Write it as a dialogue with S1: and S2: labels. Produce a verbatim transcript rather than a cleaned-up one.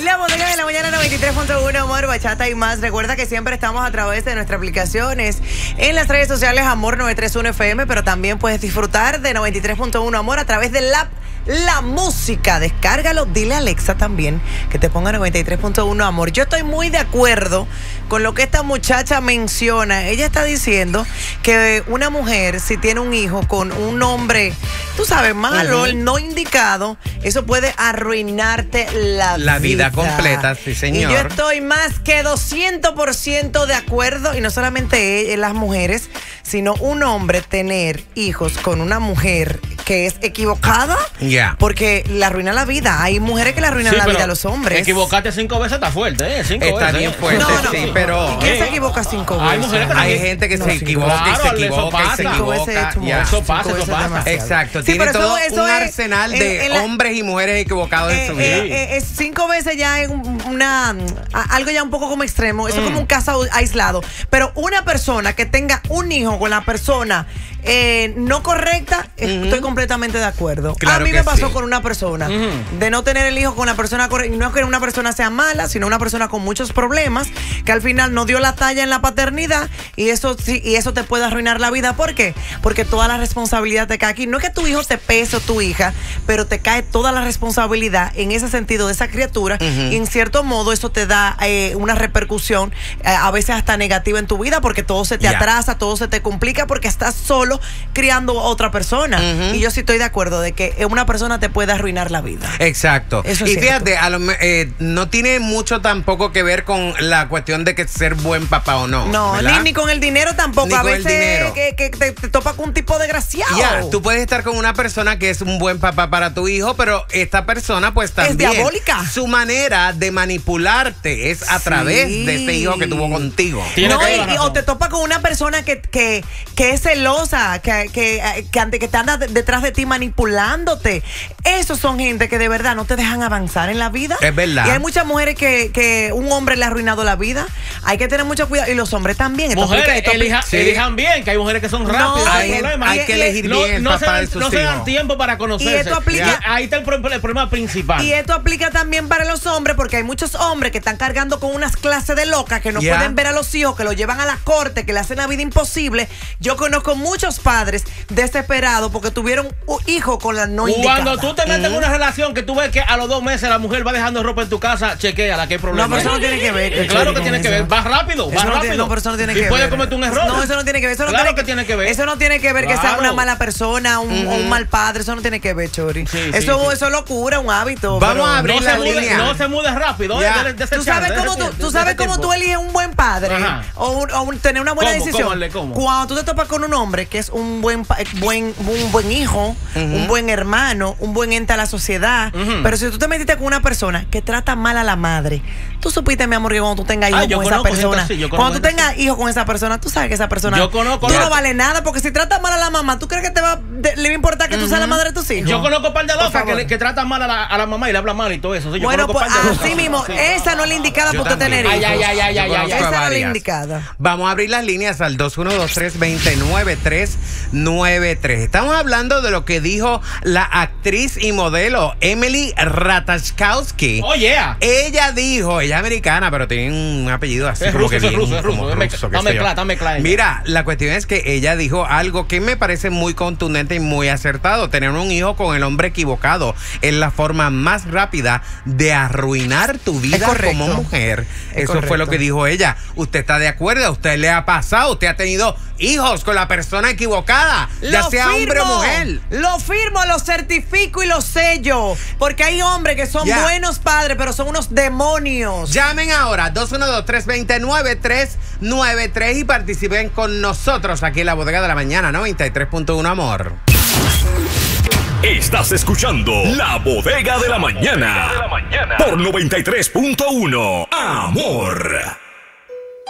S1: La Bodega de la Mañana noventa y tres punto uno, Amor, Bachata y más. Recuerda que siempre estamos a través de nuestras aplicaciones en las redes sociales Amor novecientos treinta y uno F M, pero también puedes disfrutar de noventa y tres punto uno Amor a través del app La Música. Descárgalo, dile a Alexa también que te ponga noventa y tres punto uno Amor. Yo estoy muy de acuerdo con lo que esta muchacha menciona. Ella está diciendo que una mujer, si tiene un hijo con un hombre, tú sabes, malo, uh-huh. no indicado, eso puede arruinarte la,
S2: la vida.
S1: vida
S2: completa, sí, señor.
S1: Y yo estoy más que doscientos por ciento de acuerdo, y no solamente las mujeres, sino un hombre tener hijos con una mujer que es equivocada,
S2: yeah.
S1: porque le arruina la vida. Hay mujeres que le arruinan sí, la vida a los hombres.
S3: Equivocarte cinco veces está fuerte, ¿eh? Cinco
S2: está
S3: veces,
S2: bien
S3: ¿eh?
S2: fuerte,
S1: no, no,
S2: sí, pero...
S1: ¿Y quién se equivoca cinco veces?
S3: Hay mujeres que
S2: Hay
S3: también...
S2: gente que
S1: no,
S2: se
S1: sí,
S2: equivoca
S3: claro,
S2: y se equivoca y se equivoca.
S1: Yeah.
S3: Eso pasa, eso pasa.
S2: Exacto,
S1: Sí,
S2: tiene todo
S1: eso, eso
S2: un
S1: es,
S2: arsenal
S1: en,
S2: de
S1: en la,
S2: hombres y mujeres equivocados
S1: eh,
S2: en su vida.
S1: Eh, eh, cinco veces ya es una algo ya un poco como extremo. Eso mm. es como un caso aislado. Pero una persona que tenga un hijo con la persona eh, no correcta, mm-hmm. estoy completamente de acuerdo.
S2: Claro
S1: a mí me pasó
S2: sí.
S1: con una persona mm-hmm. de no tener el hijo con la persona correcta. Y no es que una persona sea mala, sino una persona con muchos problemas que al final no dio la talla en la paternidad, y eso sí, y eso te puede arruinar la vida. ¿Por qué? Porque toda la responsabilidad te cae aquí. No es que tu hijo te pese o tu hija, pero te cae toda la responsabilidad en ese sentido de esa criatura, uh-huh. y en cierto modo eso te da eh, una repercusión eh, a veces hasta negativa en tu vida, porque todo se te yeah. atrasa, todo se te complica porque estás solo criando a otra persona. Uh-huh. Y yo sí estoy de acuerdo de que una persona te puede arruinar la vida.
S2: Exacto.
S1: Eso es
S2: y
S1: cierto.
S2: fíjate, a lo, eh, no tiene mucho tampoco que ver con la cuestión de que ser buen papá o no.
S1: No, ni, ni con el dinero tampoco. Ni a veces el que, que te, te topa con un tipo desgraciado.
S2: Ya, yeah, tú puedes estar con una persona que es un buen papá para tu hijo, pero esta persona pues también
S1: es diabólica.
S2: Su manera de manipularte es a sí. través de ese hijo que tuvo contigo.
S1: No, y, y, o te topa con una persona que, que, que es celosa, que, que, que, que te anda detrás de ti manipulándote. Esos son gente que de verdad no te dejan avanzar en la vida.
S2: Es verdad.
S1: Y hay muchas mujeres que, que un hombre le ha arruinado la vida. Hay que tener mucho cuidado. Y los hombres también.
S3: Mujeres, esto, elija, sí. elijan bien, que hay mujeres que son rápidas.
S1: No,
S2: hay,
S1: hay,
S2: hay que elegir
S3: no,
S2: bien
S3: no
S2: el papá
S3: se dan,
S2: de sus
S3: no
S2: hijos.
S3: se dan tiempo para conocerse.
S1: Y esto aplica,
S3: y ahí está el, pro, el problema principal.
S1: Y esto aplica también para los hombres, porque hay muchos hombres que están cargando con unas clases de locas que no yeah. pueden ver a los hijos, que los llevan a la corte, que le hacen la vida imposible. Yo conozco muchos padres desesperados porque tuvieron un hijo con la no indicada.
S3: Cuando tú te metes mm-hmm. en una relación que tú ves que a los dos meses la mujer va dejando ropa en tu casa, chequea, ¿qué hay problema?
S1: No, pero eso no tiene que ver.
S3: Eh, claro que tiene que ver. Va rápido, va
S1: eso no
S3: rápido.
S1: Tiene, no, pero eso no tiene que
S3: y
S1: ver.
S3: puede cometer un error.
S1: No, eso no tiene que ver. Eso no
S3: claro
S1: tiene,
S3: que tiene que ver.
S1: Eso no tiene que ver
S3: claro.
S1: que sea una mala persona, un,
S2: mm-hmm.
S1: o un mal padre. Eso no tiene que ver, Chori. Sí,
S3: sí,
S1: eso,
S3: sí.
S1: eso es locura, un hábito.
S2: Vamos a abrir
S3: no
S2: la
S3: se mude,
S2: línea.
S3: no se mude rápido.
S2: Yeah.
S3: De, de, de
S1: ¿Tú sabes
S3: chance,
S1: cómo,
S3: de,
S1: tú,
S3: de,
S1: tú,
S3: de,
S1: sabes
S3: de
S1: cómo tú eliges un buen padre o, un, o un, tener una buena
S3: ¿Cómo?
S1: decisión?
S3: ¿Cómo? ¿Cómo?
S1: Cuando tú te topas con un hombre que es un buen, buen, un buen hijo, uh-huh. un buen hermano, un buen ente a la sociedad. Uh-huh. Pero si tú te metiste con una persona que trata mal a la madre, tú supiste, mi amor, que cuando tú tengas hijos
S3: ah,
S1: con esa persona,
S3: así,
S1: cuando tú tengas hijos con esa persona, tú sabes que esa persona
S3: yo conozco,
S1: tú
S3: ya.
S1: no vale nada, porque si tratas mal a la mamá, ¿tú crees que te va, de, le va a importar que uh-huh. tú seas la madre de tus hijos?
S3: Yo conozco un par de locas que, que tratan mal a la, a la mamá y le hablan mal y todo eso. Sí, yo
S1: bueno, pues así
S3: locas.
S1: mismo, sí. esa no es la indicada para usted tener hijos.
S3: Ay, ay, ay, ay, ay, ay,
S1: esa no es la indicada.
S2: Vamos a abrir las líneas al dos uno dos tres, dos nueve tres nueve tres. Estamos hablando de lo que dijo la actriz y modelo Emily Ratajkowski.
S3: Oh, yeah.
S2: Ella dijo, ella es americana, pero tiene un apellido así
S3: es
S2: como
S3: ruso,
S2: que
S3: es
S2: bien,
S3: ruso, es ruso,
S2: como
S3: es ruso.
S2: ruso,
S3: Está mezclada, está mezclada.
S2: Mira, la cuestión es que ella dijo algo que me parece muy contundente y muy acertado. Tener un hijo con el hombre equivocado es la forma más rápida de arruinar tu vida como mujer.
S1: Es
S2: Eso
S1: correcto.
S2: fue lo que dijo ella. ¿Usted está de acuerdo? ¿A usted le ha pasado? ¿Usted ha tenido hijos con la persona equivocada? Ya
S1: lo
S2: sea
S1: firmo,
S2: hombre o mujer.
S1: Lo firmo, lo certifico y lo sello. Porque hay hombres que son
S2: yeah.
S1: buenos padres, pero son unos demonios.
S2: Llamen ahora, dos uno dos tres, dos nueve tres nueve tres y participen con nosotros aquí en la Bodega de la Mañana, noventa y tres punto uno Amor.
S4: Estás escuchando La Bodega de la Mañana por noventa y tres punto uno Amor.